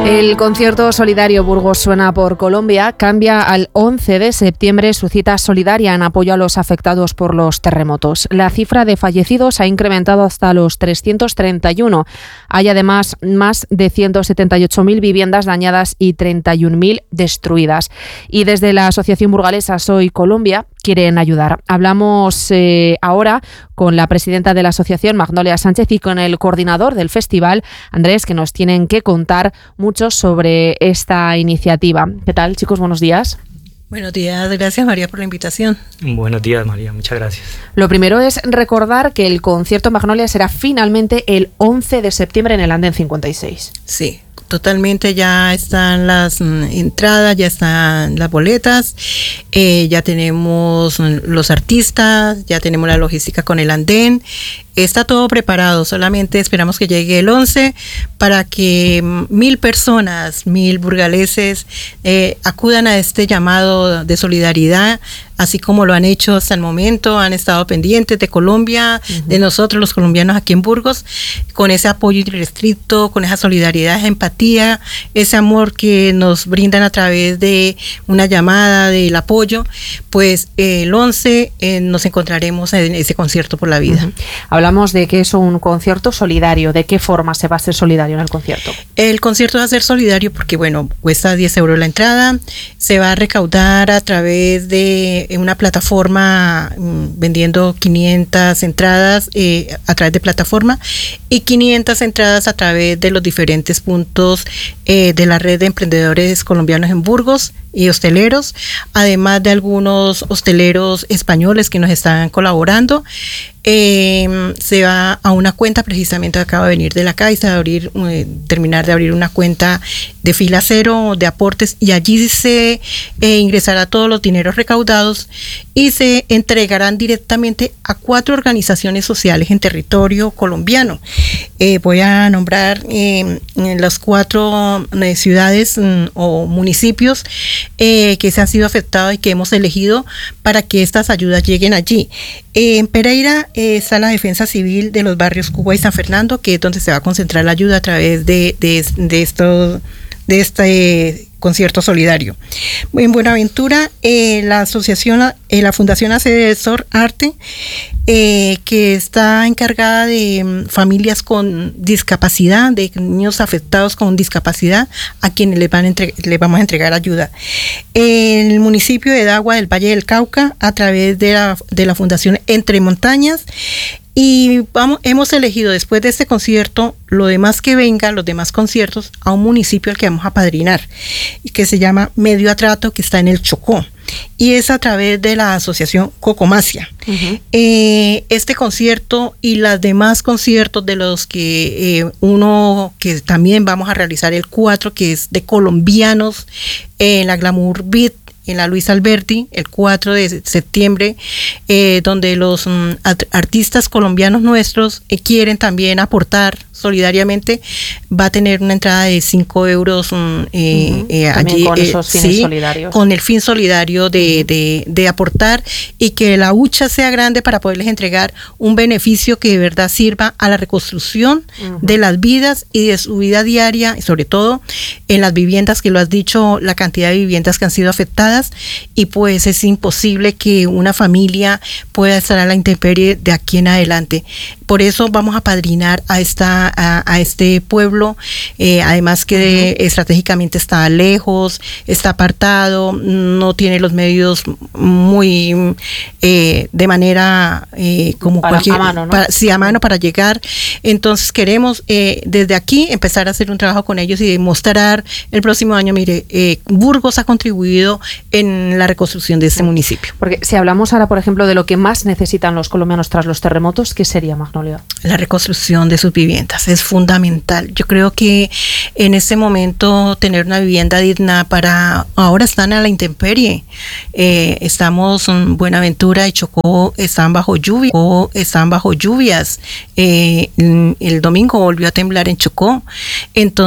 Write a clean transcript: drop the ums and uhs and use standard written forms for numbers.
El concierto solidario Burgos Suena por Colombia cambia al 11 de septiembre su cita solidaria en apoyo a los afectados por los terremotos. La cifra de fallecidos ha incrementado hasta los 331. Hay además más de 178.000 viviendas dañadas y 31.000 destruidas. Y desde la Asociación Burgalesa Soy Colombia quieren ayudar. Hablamos ahora con la presidenta de la asociación, Magnolia Sánchez, y con el coordinador del festival, Andrés, que nos tienen que contar mucho sobre esta iniciativa. ¿Qué tal, chicos? Buenos días. Buenos días, gracias María por la invitación. Buenos días María, muchas gracias. Lo primero es recordar que el concierto Magnolia será finalmente el 11 de septiembre en el Andén 56. Sí, totalmente, ya están las entradas, ya están las boletas, ya tenemos los artistas, ya tenemos la logística con el andén, está todo preparado, solamente esperamos que llegue el 11 para que 1.000 personas, 1.000 burgaleses acudan a este llamado de solidaridad, así como lo han hecho hasta el momento, han estado pendientes de Colombia, de nosotros los colombianos aquí en Burgos, con ese apoyo irrestricto, con esa solidaridad, esa empatía, ese amor que nos brindan a través de una llamada, del apoyo. Pues el 11 nos encontraremos en ese concierto por la vida. Hablamos de que es un concierto solidario. ¿De qué forma se va a hacer solidario en el concierto? El concierto va a ser solidario porque, bueno, cuesta 10 euros la entrada, se va a recaudar a través de una plataforma vendiendo 500 entradas a través de plataforma y 500 entradas a través de los diferentes puntos de la red de emprendedores colombianos en Burgos y hosteleros, además de algunos hosteleros españoles que nos están colaborando. Se va a una cuenta, precisamente acaba de venir de la Caixa, terminar de abrir una cuenta de fila cero de aportes, y allí se ingresará todos los dineros recaudados y se entregarán directamente a 4 organizaciones sociales en territorio colombiano. Voy a nombrar las 4 ciudades o municipios que se han sido afectados y que hemos elegido para que estas ayudas lleguen allí. En Pereira está la Defensa Civil de los barrios Cuba y San Fernando, que es donde se va a concentrar la ayuda a través de este concierto solidario. En Buenaventura, la Fundación Asesor Arte, que está encargada de familias con discapacidad, de niños afectados con discapacidad, a quienes les vamos a entregar ayuda. En el municipio de Dagua del Valle del Cauca, a través de la Fundación Entre Montañas. Y hemos elegido después de este concierto, lo demás que venga, los demás conciertos, a un municipio al que vamos a padrinar, que se llama Medio Atrato, que está en el Chocó. Y es a través de la asociación Cocomacia. Este concierto y los demás conciertos de los que uno que también vamos a realizar el 4, que es de colombianos en la Glamour Beat, en la Luis Alberti, el 4 de septiembre, donde los artistas colombianos nuestros quieren también aportar solidariamente, va a tener una entrada de 5 euros allí, con esos fines solidarios. Con el fin solidario de aportar, y que la hucha sea grande para poderles entregar un beneficio que de verdad sirva a la reconstrucción de las vidas y de su vida diaria, y sobre todo en las viviendas, que lo has dicho, la cantidad de viviendas que han sido afectadas, y pues es imposible que una familia pueda estar a la intemperie de aquí en adelante. Por eso vamos a padrinar a este pueblo, además que estratégicamente está lejos, está apartado, no tiene los medios muy de manera como a mano, ¿no? A mano para llegar. Entonces queremos desde aquí empezar a hacer un trabajo con ellos y demostrar el próximo año, mire, Burgos ha contribuido en la reconstrucción de este municipio. Porque si hablamos ahora, por ejemplo, de lo que más necesitan los colombianos tras los terremotos, ¿qué sería, Magnolia? La reconstrucción de sus viviendas es fundamental. Yo creo que en este momento tener una vivienda digna ahora están a la intemperie. Estamos en Buenaventura y Chocó están bajo lluvias. El domingo volvió a temblar en Chocó. Entonces